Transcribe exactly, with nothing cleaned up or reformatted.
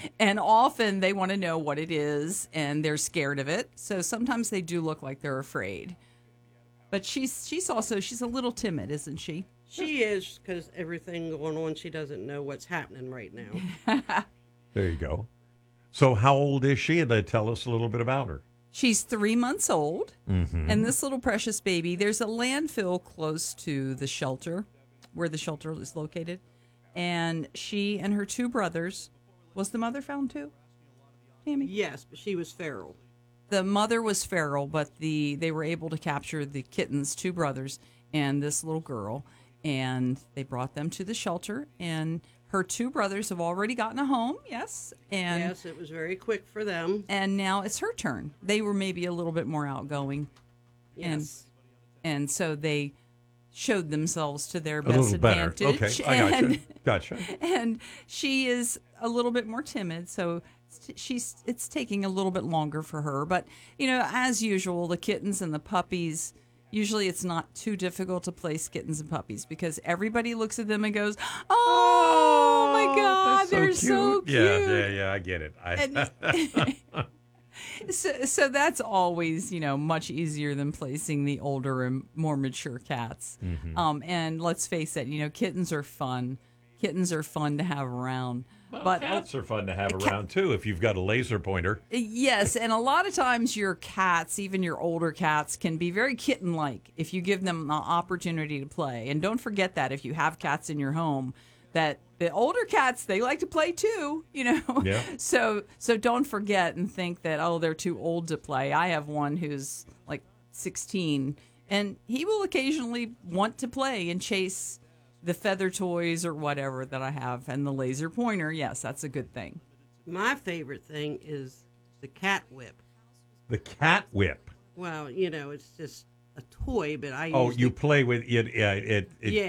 And often they want to know what it is and they're scared of it. So sometimes they do look like they're afraid. But she's she's also she's a little timid, isn't she? She is, because everything going on, she doesn't know what's happening right now. There you go. So how old is she? And they tell us a little bit about her. She's three months old. Mm-hmm. And this little precious baby, there's a landfill close to the shelter where the shelter is located. And she and her two brothers, was the mother found too? Tammy? Yes, but she was feral. The mother was feral, but the they were able to capture the kittens, two brothers, and this little girl. And they brought them to the shelter. And her two brothers have already gotten a home, yes. And Yes, it was very quick for them. and now it's her turn. They were maybe a little bit more outgoing. Yes. And and so they showed themselves to their A best little better. advantage. Okay, I gotcha. And, Gotcha. and she is a little bit more timid, so she's it's taking a little bit longer for her. But, you know, as usual, the kittens and the puppies, usually it's not too difficult to place kittens and puppies because everybody looks at them and goes, oh, my God, that's so they're so cute. Yeah, yeah, yeah, I get it. I, And- So, so that's always, you know, much easier than placing the older and more mature cats. Mm-hmm. Um, and let's face it, you know, kittens are fun. Kittens are fun to have around. well, but cats are fun to have around, too, if you've got a laser pointer. yes, and a lot of times your cats, even your older cats, can be very kitten-like if you give them the opportunity to play. And don't forget that if you have cats in your home, that the older cats, they like to play too, you know. Yeah. So so don't forget and think that, oh, they're too old to play. I have one who's like sixteen, and he will occasionally want to play and chase the feather toys or whatever that I have. And the laser pointer, yes, that's a good thing. My favorite thing is the cat whip. The cat whip. Well, you know, it's just a toy, but I Oh, usually you play with it. Yeah, it, it Yeah.